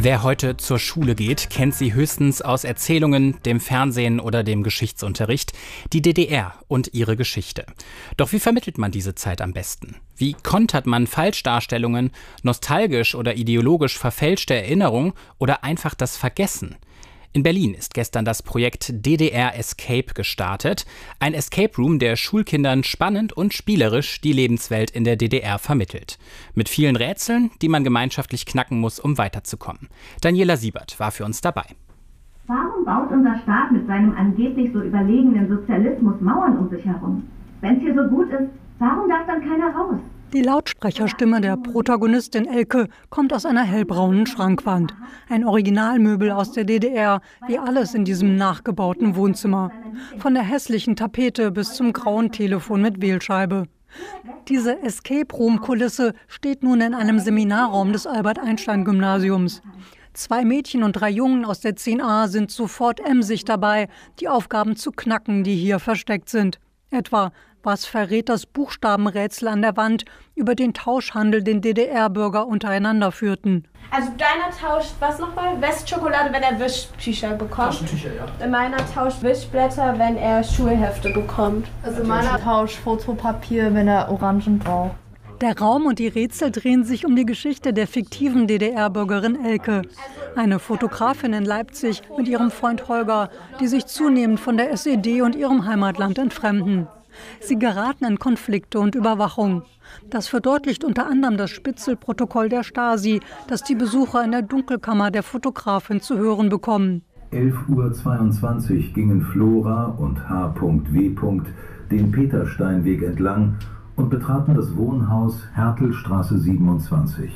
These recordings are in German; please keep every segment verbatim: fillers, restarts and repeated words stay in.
Wer heute zur Schule geht, kennt sie höchstens aus Erzählungen, dem Fernsehen oder dem Geschichtsunterricht, die D D R und ihre Geschichte. Doch wie vermittelt man diese Zeit am besten? Wie kontert man Falschdarstellungen, nostalgisch oder ideologisch verfälschte Erinnerungen oder einfach das Vergessen? In Berlin ist gestern das Projekt D D R Escape gestartet. Ein Escape Room, der Schulkindern spannend und spielerisch die Lebenswelt in der D D R vermittelt. Mit vielen Rätseln, die man gemeinschaftlich knacken muss, um weiterzukommen. Daniela Siebert war für uns dabei. Warum baut unser Staat mit seinem angeblich so überlegenen Sozialismus Mauern um sich herum? Wenn es hier so gut ist, warum darf dann keiner raus? Die Lautsprecherstimme der Protagonistin Elke kommt aus einer hellbraunen Schrankwand. Ein Originalmöbel aus der D D R, wie alles in diesem nachgebauten Wohnzimmer. Von der hässlichen Tapete bis zum grauen Telefon mit Wählscheibe. Diese Escape-Room-Kulisse steht nun in einem Seminarraum des Albert-Einstein-Gymnasiums. Zwei Mädchen und drei Jungen aus der zehn a sind sofort emsig dabei, die Aufgaben zu knacken, die hier versteckt sind. Etwa, was verrät das Buchstabenrätsel an der Wand über den Tauschhandel, den D D R-Bürger untereinander führten? Also deiner tauscht was nochmal? Westschokolade, wenn er Wischtücher bekommt. Taschentücher, ja. Meiner tauscht Wischblätter, wenn er Schulhefte bekommt. Also meiner tauscht Fotopapier, wenn er Orangen braucht. Der Raum und die Rätsel drehen sich um die Geschichte der fiktiven D D R-Bürgerin Elke. Eine Fotografin in Leipzig mit ihrem Freund Holger, die sich zunehmend von der S E D und ihrem Heimatland entfremden. Sie geraten in Konflikte und Überwachung. Das verdeutlicht unter anderem das Spitzelprotokoll der Stasi, das die Besucher in der Dunkelkammer der Fotografin zu hören bekommen. elf Uhr zweiundzwanzig gingen Flora und H W den Petersteinweg entlang und betraten das Wohnhaus Hertelstraße siebenundzwanzig.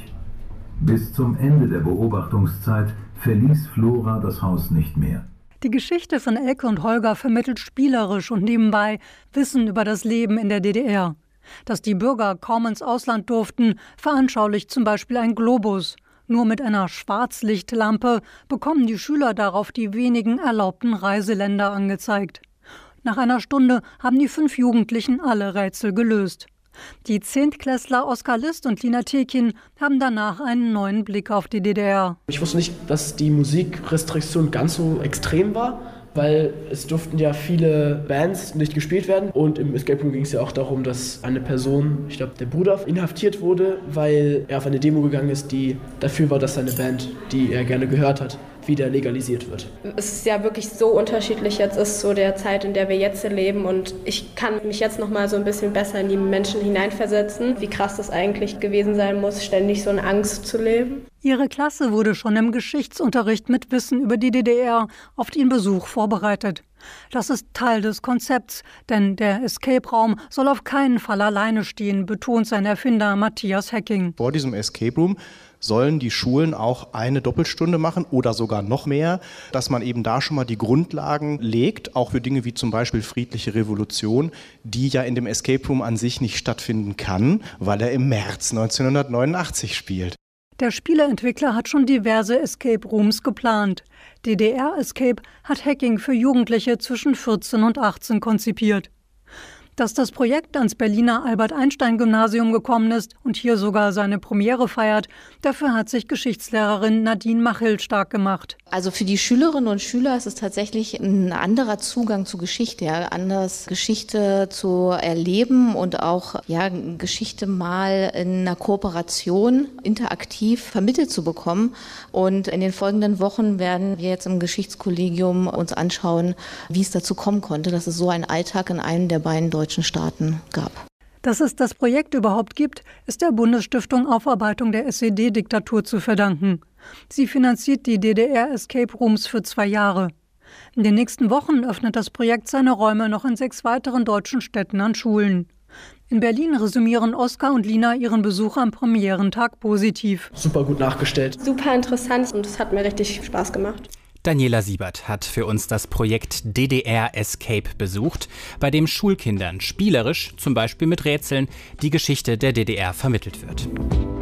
Bis zum Ende der Beobachtungszeit verließ Flora das Haus nicht mehr. Die Geschichte von Elke und Holger vermittelt spielerisch und nebenbei Wissen über das Leben in der D D R. Dass die Bürger kaum ins Ausland durften, veranschaulicht zum Beispiel ein Globus. Nur mit einer Schwarzlichtlampe bekommen die Schüler darauf die wenigen erlaubten Reiseländer angezeigt. Nach einer Stunde haben die fünf Jugendlichen alle Rätsel gelöst. Die Zehntklässler Oskar List und Lina Tekin haben danach einen neuen Blick auf die D D R. Ich wusste nicht, dass die Musikrestriktion ganz so extrem war, weil es durften ja viele Bands nicht gespielt werden. Und im Escape Room ging es ja auch darum, dass eine Person, ich glaube der Bruder, inhaftiert wurde, weil er auf eine Demo gegangen ist, die dafür war, dass seine Band, die er gerne gehört hat, wieder legalisiert wird. Es ist ja wirklich so unterschiedlich jetzt ist zu der Zeit, in der wir jetzt leben, und ich kann mich jetzt noch mal so ein bisschen besser in die Menschen hineinversetzen, wie krass das eigentlich gewesen sein muss, ständig so in Angst zu leben. Ihre Klasse wurde schon im Geschichtsunterricht mit Wissen über die D D R auf den Besuch vorbereitet. Das ist Teil des Konzepts, denn der Escape-Raum soll auf keinen Fall alleine stehen, betont sein Erfinder Matthias Hecking. Vor diesem Escape Room sollen die Schulen auch eine Doppelstunde machen oder sogar noch mehr, dass man eben da schon mal die Grundlagen legt, auch für Dinge wie zum Beispiel friedliche Revolution, die ja in dem Escape Room an sich nicht stattfinden kann, weil er im März neunzehnhundertneunundachtzig spielt. Der Spieleentwickler hat schon diverse Escape Rooms geplant. D D R Escape hat Hecking für Jugendliche zwischen vierzehn und achtzehn konzipiert. Dass das Projekt ans Berliner Albert-Einstein-Gymnasium gekommen ist und hier sogar seine Premiere feiert, dafür hat sich Geschichtslehrerin Nadine Machill stark gemacht. Also für die Schülerinnen und Schüler ist es tatsächlich ein anderer Zugang zu Geschichte, ja, anders Geschichte zu erleben und auch ja, Geschichte mal in einer Kooperation interaktiv vermittelt zu bekommen. Und in den folgenden Wochen werden wir jetzt im Geschichtskollegium uns anschauen, wie es dazu kommen konnte, dass es so einen Alltag in einem der beiden deutschen Staaten gab. Dass es das Projekt überhaupt gibt, ist der Bundesstiftung Aufarbeitung der S E D-Diktatur zu verdanken. Sie finanziert die D D R-Escape Rooms für zwei Jahre. In den nächsten Wochen öffnet das Projekt seine Räume noch in sechs weiteren deutschen Städten an Schulen. In Berlin resümieren Oskar und Lina ihren Besuch am Premierentag positiv. Super gut nachgestellt. Super interessant und es hat mir richtig Spaß gemacht. Daniela Siebert hat für uns das Projekt D D R Escape besucht, bei dem Schulkindern spielerisch, zum Beispiel mit Rätseln, die Geschichte der D D R vermittelt wird.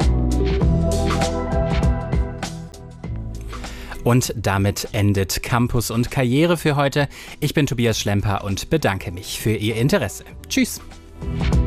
Und damit endet Campus und Karriere für heute. Ich bin Tobias Schlemper und bedanke mich für Ihr Interesse. Tschüss.